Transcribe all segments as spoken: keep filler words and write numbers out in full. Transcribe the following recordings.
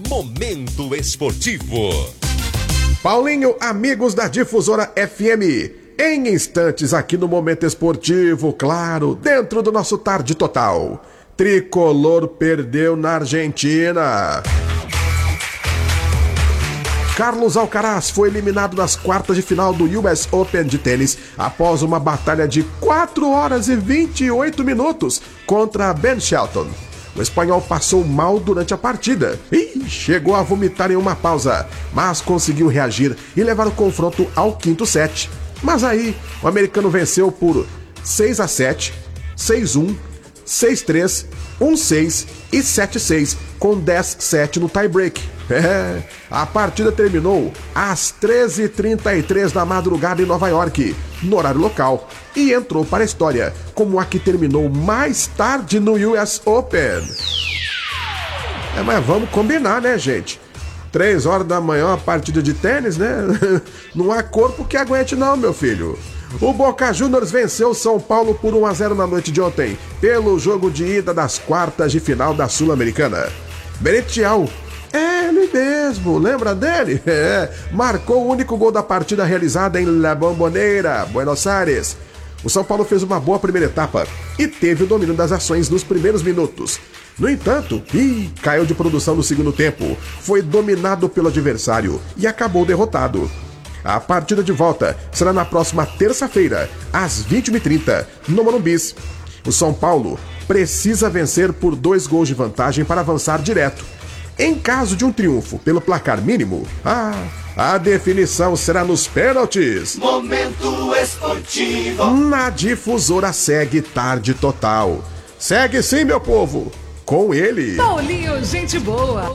Momento Esportivo. Paulinho, amigos da Difusora F M, em instantes aqui no Momento Esportivo, claro, dentro do nosso Tarde Total. Tricolor perdeu na Argentina. Carlos Alcaraz foi eliminado nas quartas de final do U S Open de tênis após uma batalha de quatro horas e vinte e oito minutos contra Ben Shelton. O espanhol passou mal durante a partida e chegou a vomitar em uma pausa, mas conseguiu reagir e levar o confronto ao quinto set. Mas aí, o americano venceu por seis a sete, seis a um, seis a três, um a seis e sete a seis, com dez a sete no tie-break. É, a partida terminou às treze e trinta e três da madrugada em Nova York, no horário local, e entrou para a história como a que terminou mais tarde no U S Open. É, mas vamos combinar, né, gente? Três horas da manhã, uma partida de tênis, né? Não há corpo que aguente não, meu filho. O Boca Juniors venceu o São Paulo por um a zero na noite de ontem, pelo jogo de ida das quartas de final da Sul-Americana. Merentiel, é ele mesmo, lembra dele? É, marcou o único gol da partida realizada em La Bombonera, Buenos Aires. O São Paulo fez uma boa primeira etapa e teve o domínio das ações nos primeiros minutos. No entanto, ih, caiu de produção no segundo tempo, foi dominado pelo adversário e acabou derrotado. A partida de volta será na próxima terça-feira, às vinte e uma e trinta, no Morumbi. O São Paulo precisa vencer por dois gols de vantagem para avançar direto. Em caso de um triunfo pelo placar mínimo, ah, a definição será nos pênaltis. Momento Esportivo. Na Difusora segue Tarde Total. Segue sim, meu povo. Com ele, Paulinho, gente boa.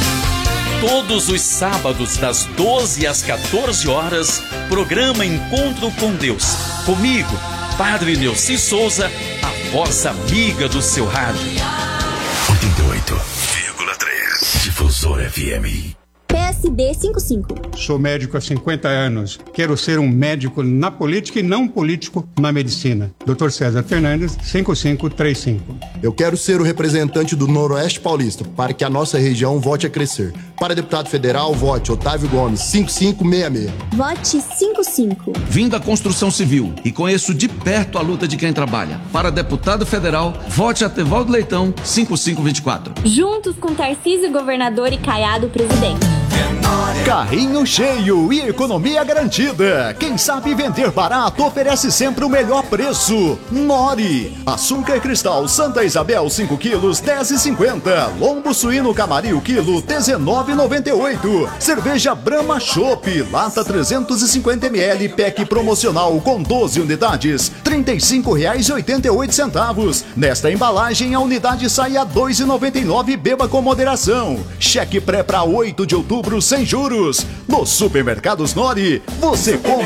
Todos os sábados, das doze às quatorze horas, programa Encontro com Deus. Comigo, Padre Neuci Souza, a voz amiga do seu rádio. oitenta e oito vírgula três Difusora F M. P S D cinquenta e cinco. Sou médico há cinquenta anos. Quero ser um médico na política e não político na medicina. doutor César Fernandes, cinco cinco três cinco. Eu quero ser o representante do Noroeste Paulista para que a nossa região volte a crescer. Para deputado federal, vote Otávio Gomes, cinco cinco seis seis. Vote cinquenta e cinco. Vim da construção civil e conheço de perto a luta de quem trabalha. Para deputado federal, vote Atevaldo Leitão, cinco cinco dois quatro. Juntos com Tarcísio Governador e Caiado Presidente. Carrinho cheio e economia garantida. Quem sabe vender barato oferece sempre o melhor preço. Nori. Açúcar cristal Santa Isabel cinco quilos, dez e cinquenta. Lombo suíno Camarim quilo, dezenove e noventa e oito. Cerveja Brahma Chopp, lata trezentos e cinquenta mililitros, pack promocional com doze unidades, trinta e cinco reais e oitenta e oito centavos. Nesta embalagem a unidade sai a dois reais e noventa e nove centavos. Beba com moderação. Cheque pré para oito de outubro sem juros. Nos supermercados Nori, você compra